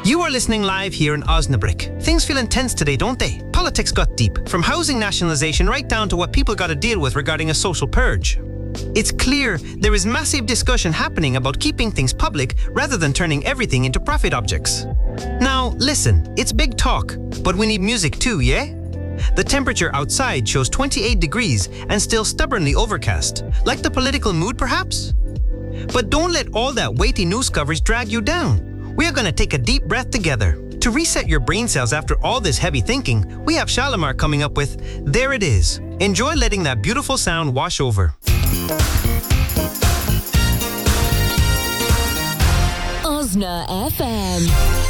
You are listening live here in Osnabrick. Things feel intense today, don't they? Politics got deep, from housing nationalisation right down to what people got to deal with regarding a social purge. It's clear there is massive discussion happening about keeping things public rather than turning everything into profit objects. Now, listen, it's big talk, but we need music too, yeah? The temperature outside shows 28 degrees and still stubbornly overcast. Like the political mood, perhaps? But don't let all that weighty news coverage drag you down. We are going to take a deep breath together. To reset your brain cells after all this heavy thinking, we have Shalimar coming up with There It Is. Enjoy letting that beautiful sound wash over. Osna FM.